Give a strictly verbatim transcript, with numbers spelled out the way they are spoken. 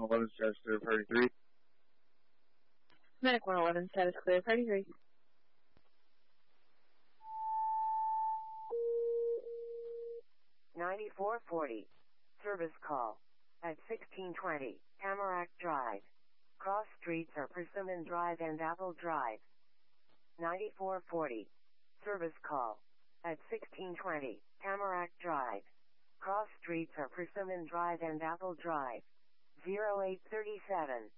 eleven, status clear, party three. Medic one eleven, status clear, party three. ninety-four forty. Service call. At sixteen twenty, Tamarack Drive. Cross streets are Persimmon Drive and Apple Drive. ninety-four forty. Service call. At sixteen twenty, Tamarack Drive. Cross streets are Persimmon Drive and Apple Drive. zero eight thirty-seven.